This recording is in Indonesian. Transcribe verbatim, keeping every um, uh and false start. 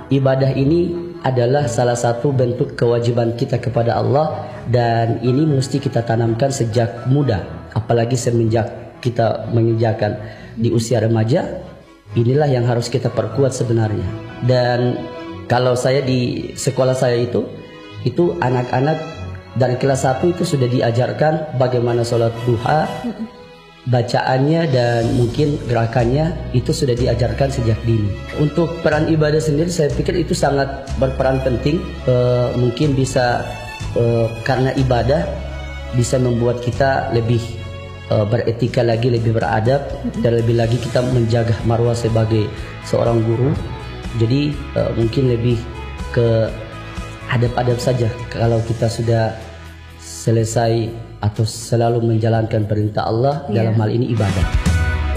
ibadah ini adalah salah satu bentuk kewajiban kita kepada Allah, dan ini mesti kita tanamkan sejak muda, apalagi semenjak kita menginjakan di usia remaja. Inilah yang harus kita perkuat sebenarnya. Dan kalau saya di sekolah saya itu itu anak-anak dari kelas satu itu sudah diajarkan bagaimana sholat duha, bacaannya dan mungkin gerakannya itu sudah diajarkan sejak dini. Untuk peran ibadah sendiri saya pikir itu sangat berperan penting. E, mungkin bisa e, karena ibadah bisa membuat kita lebih e, beretika lagi, lebih beradab, dan lebih lagi kita menjaga marwah sebagai seorang guru. Jadi e, mungkin lebih ke adab-adab saja kalau kita sudah selesai atau selalu menjalankan perintah Allah, yeah, dalam hal ini ibadah.